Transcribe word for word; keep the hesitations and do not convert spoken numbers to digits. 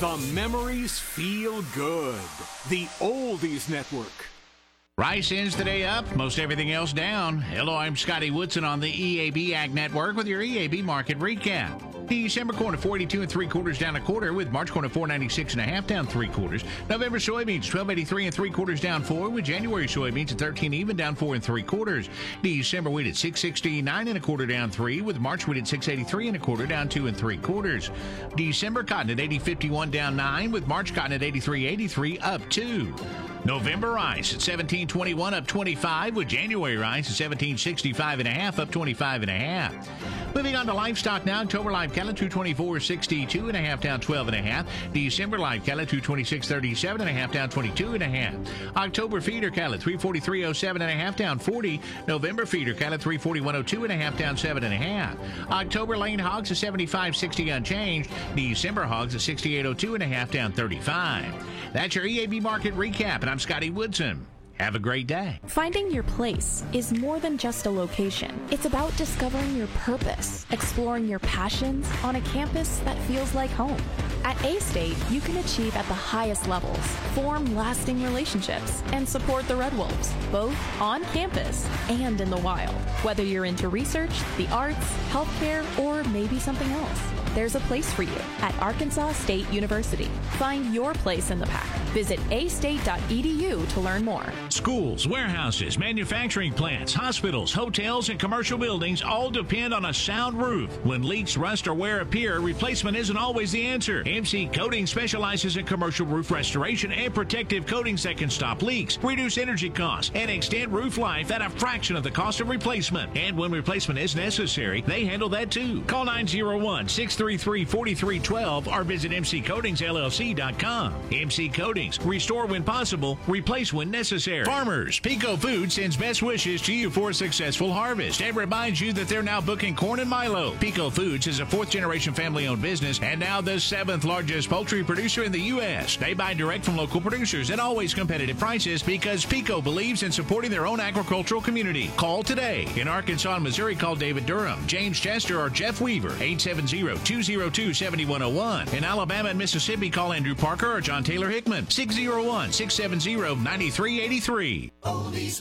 The memories feel good. The Oldies Network. Rice ends the day up, most everything else down. Hello, I'm Scotty Woodson on the E A B Ag Network with your E A B market recap. December corn at four eighty-two and three quarters down a quarter, with March corn at four ninety-six and a half down three quarters. November soybeans twelve eighty-three and three quarters down four, with January soybeans at thirteen even down four and three quarters. December wheat at six sixty-nine and a quarter down three, with March wheat at six eighty-three and a quarter down two and three quarters. December cotton at eighty fifty-one down nine, with March cotton at eighty-three eighty-three up two. November rice at seventeen twenty-one up twenty-five, with January rice at seventeen sixty-five and a half up twenty-five and a half. Moving on to livestock now. October live cattle two twenty-four sixty-two and a half down twelve and a half. December live cattle two twenty-six thirty-seven and a half down twenty-two and a half. October feeder cattle three forty-three oh seven and a half down forty. November feeder cattle three forty-one oh two and a half down seven and a half. October lane hogs at seventy-five sixty unchanged. December hogs at sixty-eight oh two and a half down thirty-five. That's your E A B market recap, and I'm Scotty Woodson. Have a great day. Finding your place is more than just a location. It's about discovering your purpose, exploring your passions on a campus that feels like home. At A-State, you can achieve at the highest levels, form lasting relationships, and support the Red Wolves, both on campus and in the wild. Whether you're into research, the arts, healthcare, or maybe something else, there's a place for you at Arkansas State University. Find your place in the pack. Visit a state dot e d u to learn more. Schools, warehouses, manufacturing plants, hospitals, hotels, and commercial buildings all depend on a sound roof. When leaks, rust, or wear appear, replacement isn't always the answer. M C Coatings specializes in commercial roof restoration and protective coatings that can stop leaks, reduce energy costs, and extend roof life at a fraction of the cost of replacement. And when replacement is necessary, they handle that too. Call nine oh one, six three three, four three one two or visit m c coatings l l c dot com. M C Coatings. Restore when possible, replace when necessary. Farmers, Pico Foods sends best wishes to you for a successful harvest and reminds you that they're now booking corn and Milo. Pico Foods is a fourth-generation family-owned business and now the seventh largest poultry producer in the U S They buy direct from local producers at always competitive prices because Pico believes in supporting their own agricultural community. Call today. In Arkansas and Missouri, call David Durham, James Chester, or Jeff Weaver, eight seven zero, two zero two, seven one zero one. In Alabama and Mississippi, call Andrew Parker or John Taylor Hickman, six oh one, six seven zero, nine three eight three. Oldies